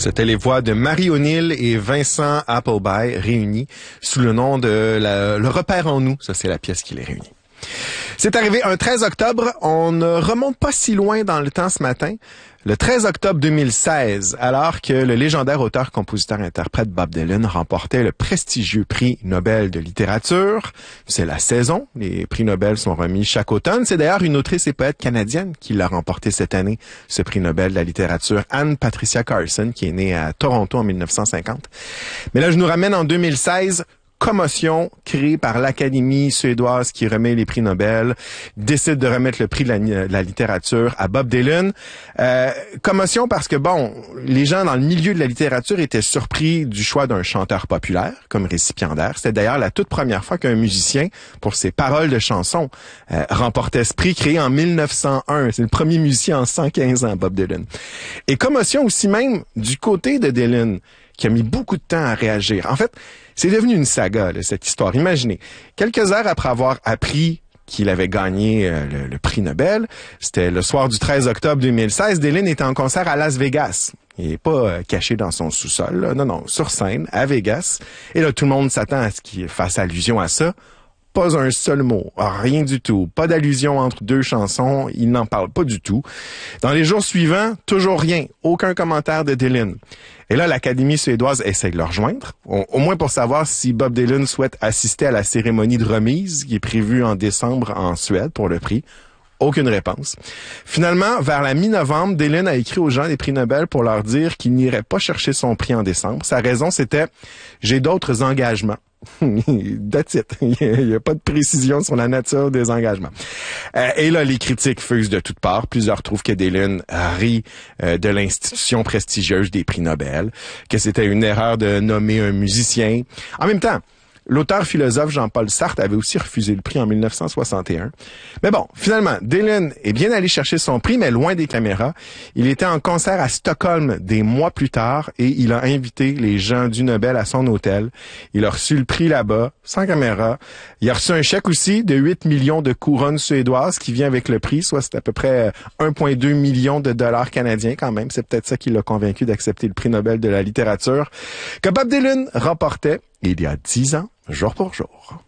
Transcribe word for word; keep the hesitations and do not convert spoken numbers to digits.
C'était les voix de Marie O'Neill et Vincent Appleby réunis sous le nom de la, Le Repère en nous. Ça, c'est la pièce qui les réunit. C'est arrivé un treize octobre. On ne remonte pas si loin dans le temps ce matin. Le treize octobre deux mille seize, alors que le légendaire auteur, compositeur, interprète Bob Dylan remportait le prestigieux prix Nobel de littérature. C'est la saison. Les prix Nobel sont remis chaque automne. C'est d'ailleurs une autrice et poète canadienne qui l'a remporté cette année, ce prix Nobel de la littérature, Anne Patricia Carson, qui est née à Toronto en mille neuf cent cinquante. Mais là, je nous ramène en deux mille seize. Commotion créée par l'Académie suédoise qui remet les prix Nobel, décide de remettre le prix de la, de la littérature à Bob Dylan. Euh, commotion parce que, bon, les gens dans le milieu de la littérature étaient surpris du choix d'un chanteur populaire comme récipiendaire. C'était d'ailleurs la toute première fois qu'un musicien, pour ses paroles de chansons, euh, remportait ce prix créé en mille neuf cent un. C'est le premier musicien en cent quinze ans, Bob Dylan. Et commotion aussi même du côté de Dylan, qui a mis beaucoup de temps à réagir. En fait, c'est devenu une saga, là, cette histoire. Imaginez, quelques heures après avoir appris qu'il avait gagné euh, le, le prix Nobel, c'était le soir du treize octobre deux mille seize, Dylan était en concert à Las Vegas. Il n'est pas euh, caché dans son sous-sol, là. Non, non, sur scène, à Vegas. Et là, tout le monde s'attend à ce qu'il fasse allusion à ça. Pas un seul mot, rien du tout. Pas d'allusion entre deux chansons, il n'en parle pas du tout. Dans les jours suivants, toujours rien, aucun commentaire de Dylan. Et là, l'Académie suédoise essaie de le rejoindre, au, au moins pour savoir si Bob Dylan souhaite assister à la cérémonie de remise qui est prévue en décembre en Suède pour le prix. Aucune réponse. Finalement, vers la mi-novembre, Dylan a écrit aux gens des prix Nobel pour leur dire qu'il n'irait pas chercher son prix en décembre. Sa raison, c'était « j'ai d'autres engagements ». That's it. Il n'y a pas de précision sur la nature des engagements. Euh, et là, les critiques fusent de toutes parts. Plusieurs trouvent que Dylan rit euh, de l'institution prestigieuse des prix Nobel, que c'était une erreur de nommer un musicien. En même temps, l'auteur-philosophe Jean-Paul Sartre avait aussi refusé le prix en mille neuf cent soixante et un. Mais bon, finalement, Dylan est bien allé chercher son prix, mais loin des caméras. Il était en concert à Stockholm des mois plus tard et il a invité les gens du Nobel à son hôtel. Il a reçu le prix là-bas, sans caméra. Il a reçu un chèque aussi de huit millions de couronnes suédoises qui vient avec le prix, soit c'est à peu près un virgule deux million de dollars canadiens quand même. C'est peut-être ça qui l'a convaincu d'accepter le prix Nobel de la littérature que Bob Dylan remportait il y a dix ans, jour pour jour.